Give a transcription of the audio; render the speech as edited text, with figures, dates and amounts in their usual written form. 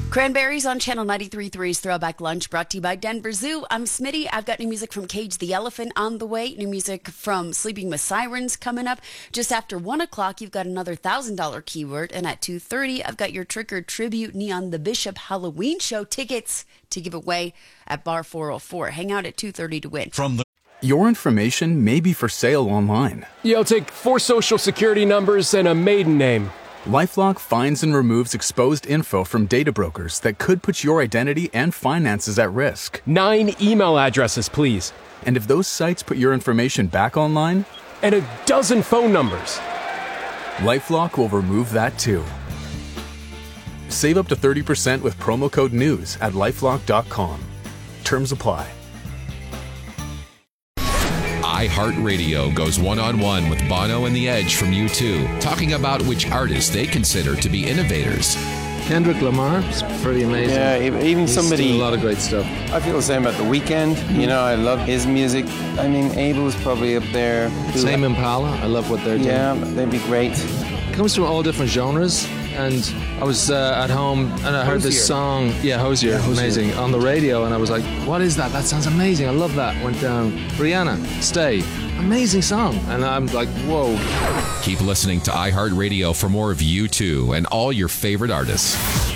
Cranberries on Channel 93.3's Throwback Lunch, brought to you by Denver Zoo. I'm Smitty. I've got new music from Cage the Elephant on the way. New music from Sleeping with Sirens coming up. Just after 1 o'clock, you've got another $1,000 keyword. And at 2:30, I've got your Trick or Tribute Neon the Bishop Halloween Show tickets to give away at Bar 404. Hang out at 2:30 to win. Your information may be for sale online. Yeah, I'll take 4 social security numbers and a maiden name. LifeLock finds and removes exposed info from data brokers that could put your identity and finances at risk. 9 email addresses, please. And if those sites put your information back online, and a dozen phone numbers, LifeLock will remove that too. Save up to 30% with promo code NEWS at lifelock.com. Terms apply. iHeartRadio goes one-on-one with Bono and The Edge from U2, talking about which artists they consider to be innovators. Kendrick Lamar is pretty amazing. Yeah, even He's somebody... doing a lot of great stuff. I feel the same about The Weeknd. You know, I love his music. I mean, Abel's probably up there. Tame Impala, I love what they're doing. Yeah, they'd be great. It comes from all different genres. And I was at home and I heard this song, Hosier, amazing, on the radio, and I was like, what is that? That sounds amazing. I love that. Went down, Rihanna, Stay. Amazing song. And I'm like, whoa. Keep listening to iHeartRadio for more of U2 and all your favorite artists.